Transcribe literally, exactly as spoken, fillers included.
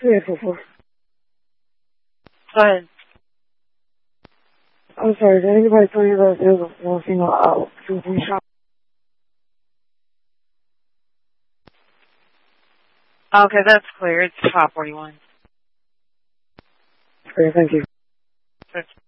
three eight four four. Go ahead. I'm sorry, did anybody tell you that there's a one single out two three shot? Okay, that's clear. It's top forty-one. Okay, thank you. Sure.